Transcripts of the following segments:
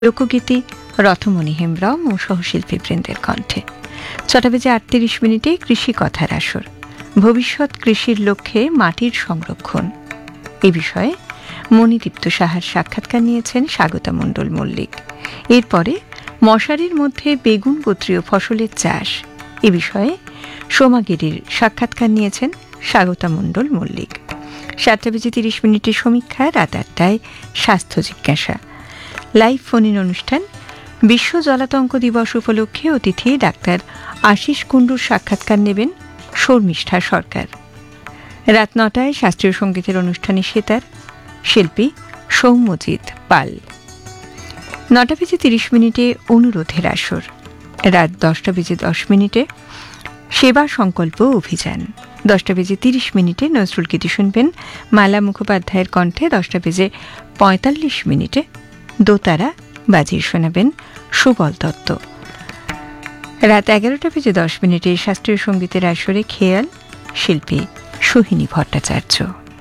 লোকগীতি রথমণি হেমব্রম ও সহশিল্পী বৃন্দের কণ্ঠে। 6:38 কৃষি কথার আসর, ভবিষ্যৎ কৃষির লক্ষ্যে মাটির সংরক্ষণ, এ বিষয়ে মণিদীপ্ত সাহার সাক্ষাৎকার নিয়েছেন স্বাগতা মণ্ডল মল্লিক। এরপরে মশারির মধ্যে বেগুন গোত্রীয় ফসলের চাষ, এ বিষয়ে সোমাগিরির সাক্ষাৎকার নিয়েছেন স্বাগতা মণ্ডল মল্লিক। 7:30 সমীক্ষা, রাত 8টায় স্বাস্থ্য জিজ্ঞাসা, লাইভ ফোন ইন অনুষ্ঠান। বিশ্ব জলাতঙ্ক দিবস উপলক্ষে অতিথি ডাক্তার আশিস কুণ্ডুর সাক্ষাৎকার নেবেন শর্মিষ্ঠা সরকার। রাত 9টায় শাস্ত্রীয় সঙ্গীতের অনুষ্ঠানে সেতার, শিল্পী সৌম্যজিৎ পাল। 9:30 অনুরোধের আসর। রাত 10:10 সেবা সংকল্প অভিযান। 10:30 নজরুল গীতি শুনবেন মালা মুখোপাধ্যায়ের কণ্ঠে। 10:45 দোতারা বাজিয়ে শোনাবেন সুবল দত্ত। রাত 11:10 শাস্ত্রীয় সঙ্গীতের আসরে খেয়াল, শিল্পী সোহিনী ভট্টাচার্য।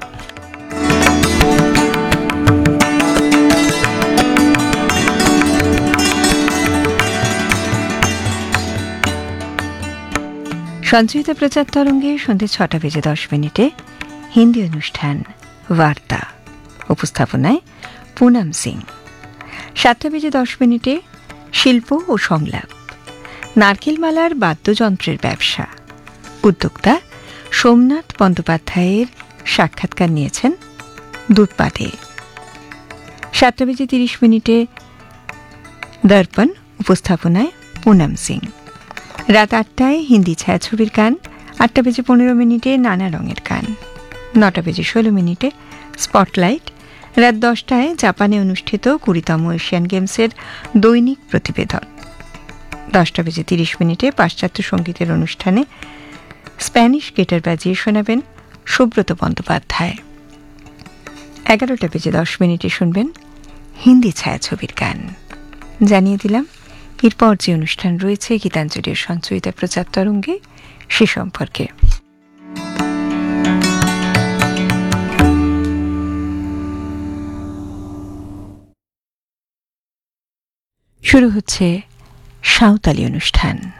সঞ্চয়িত প্রচার তরঙ্গে সন্ধ্যে 6:10 হিন্দি অনুষ্ঠান বার্তা, উপস্থাপনায় পুনম সিং। 7:10 শিল্প ও সংলাপ, নারকেলমালার বাদ্যযন্ত্রের ব্যবসা, উদ্যোক্তা সোমনাথ বন্দ্যোপাধ্যায়ের সাক্ষাৎকার নিয়েছেন দুধপাতে। 7:30 দর্পণ, উপস্থাপনায় পুনম সিং। রাত 8টায় হিন্দি ছায়াছবির গান। 8:15 নানা রঙের গান। 9:16 স্পটলাইট। রাত 10টায় জাপানে অনুষ্ঠিত 20তম এশিয়ান গেমসের দৈনিক প্রতিবেদন। 10:30 পাশ্চাত্য সঙ্গীতের অনুষ্ঠানে স্প্যানিশ গিটার বাজিয়ে শোনাবেন সুব্রত বন্দ্যোপাধ্যায়। 11:10 শুনবেন হিন্দি ছায়াছবির গান। জানিয়ে দিলাম এরপর যে অনুষ্ঠান রয়েছে গীতাঞ্জলির সঞ্চয়িত প্রচার তরঙ্গে, সে সম্পর্কে। শুরু হচ্ছে সাঁওতালি অনুষ্ঠান।